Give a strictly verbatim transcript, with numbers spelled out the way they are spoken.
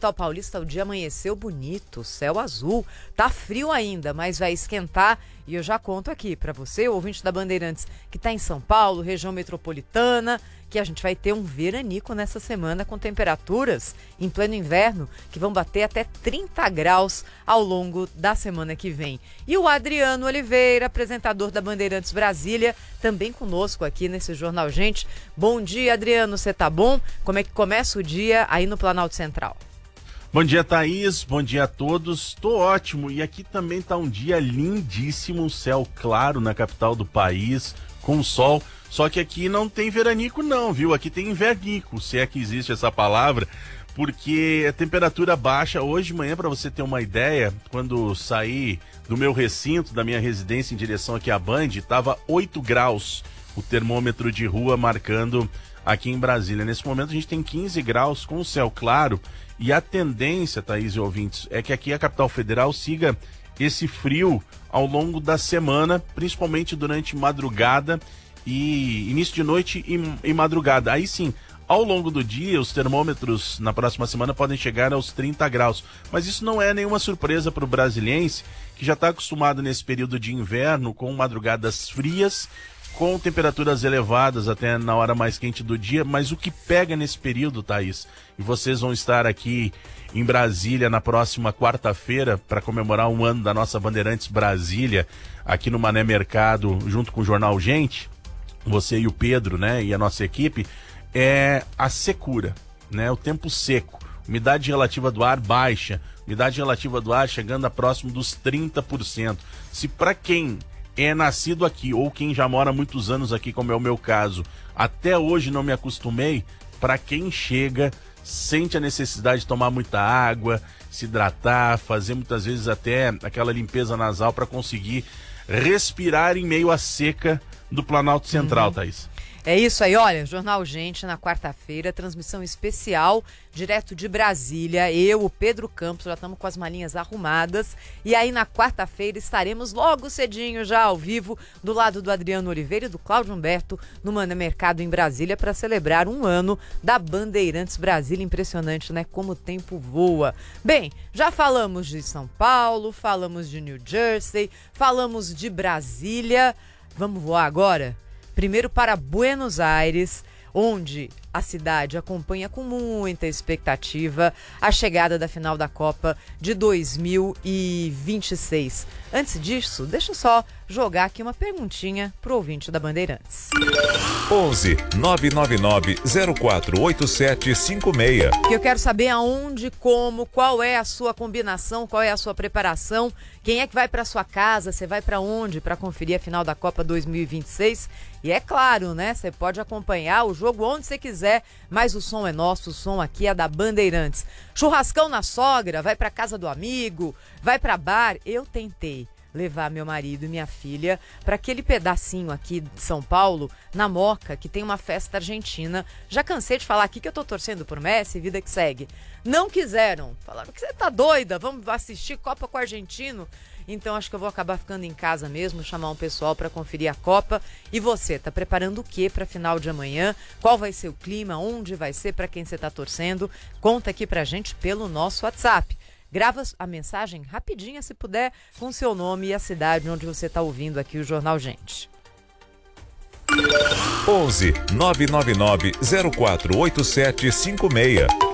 capital paulista o dia amanheceu bonito, céu azul. Tá frio ainda, mas vai esquentar. E eu já conto aqui para você, o ouvinte da Bandeirantes, que está em São Paulo, região metropolitana, que a gente vai ter um veranico nessa semana com temperaturas em pleno inverno que vão bater até trinta graus ao longo da semana que vem. E o Adriano Oliveira, apresentador da Bandeirantes Brasília, também conosco aqui nesse Jornal Gente. Bom dia, Adriano, você tá bom? Como é que começa o dia aí no Planalto Central? Bom dia, Thaís. Bom dia a todos. Tô ótimo. E aqui também tá um dia lindíssimo, um céu claro na capital do país, com sol. Só que aqui não tem veranico não, viu? Aqui tem invernico, se é que existe essa palavra, porque a temperatura baixa. Hoje de manhã, para você ter uma ideia, quando saí do meu recinto, da minha residência em direção aqui à Band, tava oito graus o termômetro de rua marcando aqui em Brasília. Nesse momento a gente tem quinze graus com o céu claro. E a tendência, Thaís e ouvintes, é que aqui a capital federal siga esse frio ao longo da semana, principalmente durante madrugada e início de noite e, e madrugada. Aí sim, ao longo do dia, os termômetros na próxima semana podem chegar aos trinta graus. Mas isso não é nenhuma surpresa para o brasiliense, que já está acostumado nesse período de inverno com madrugadas frias, com temperaturas elevadas até na hora mais quente do dia. Mas o que pega nesse período, Thaís, e vocês vão estar aqui em Brasília na próxima quarta-feira para comemorar um ano da nossa Bandeirantes Brasília, aqui no Mané Mercado, junto com o Jornal Gente, você e o Pedro, né, e a nossa equipe, é a secura, né, o tempo seco, umidade relativa do ar baixa, umidade relativa do ar chegando a próximo dos trinta por cento. Se para quem é nascido aqui, ou quem já mora muitos anos aqui, como é o meu caso, até hoje não me acostumei, para quem chega, sente a necessidade de tomar muita água, se hidratar, fazer muitas vezes até aquela limpeza nasal para conseguir respirar em meio à seca do Planalto Central, uhum. Thaís. É isso aí, olha, Jornal Gente na quarta-feira, transmissão especial, direto de Brasília, eu, o Pedro Campos, já estamos com as malinhas arrumadas, e aí na quarta-feira estaremos logo cedinho já ao vivo, do lado do Adriano Oliveira e do Cláudio Humberto, no Mané Mercado em Brasília, para celebrar um ano da Bandeirantes Brasília. Impressionante, né, como o tempo voa. Bem, já falamos de São Paulo, falamos de New Jersey, falamos de Brasília, vamos voar agora? Primeiro para Buenos Aires, onde a cidade acompanha com muita expectativa a chegada da final da Copa de dois mil e vinte e seis. Antes disso, deixa eu só jogar aqui uma perguntinha pro ouvinte da Bandeirantes. onze nove nove nove zero quatro oito sete cinco seis. Eu quero saber aonde, como, qual é a sua combinação, qual é a sua preparação, quem é que vai para sua casa, você vai para onde para conferir a final da Copa dois mil e vinte e seis? E é claro, né, você pode acompanhar o jogo onde você quiser, mas o som é nosso, o som aqui é da Bandeirantes. Churrascão na sogra, vai para casa do amigo, vai para bar. Eu tentei levar meu marido e minha filha para aquele pedacinho aqui de São Paulo, na Moca, que tem uma festa argentina. Já cansei de falar aqui que eu tô torcendo por Messi, vida que segue. Não quiseram, falaram que você tá doida, vamos assistir Copa com o argentino. Então acho que eu vou acabar ficando em casa mesmo, chamar um pessoal para conferir a Copa. E você, tá preparando o que para final de amanhã? Qual vai ser o clima? Onde vai ser? Para quem você tá torcendo? Conta aqui pra gente pelo nosso WhatsApp. Grava a mensagem rapidinha, se puder, com seu nome e a cidade onde você está ouvindo aqui o Jornal Gente. onze nove nove nove zero quatro oito sete cinco seis.